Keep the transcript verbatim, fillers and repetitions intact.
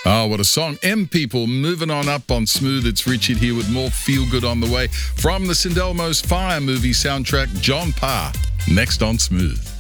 Oh, what a song. M People moving on up on Smooth. It's Richard here with more Feel Good on the way from the Sindelmo's Fire movie soundtrack, John Parr. Next on Smooth.